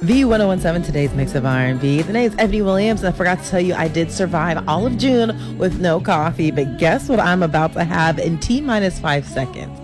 V1017, today's mix of R&B. The name's Ebony Williams, and I forgot to tell you I did survive all of June with no coffee, but guess what I'm about to have in T-minus 5 seconds?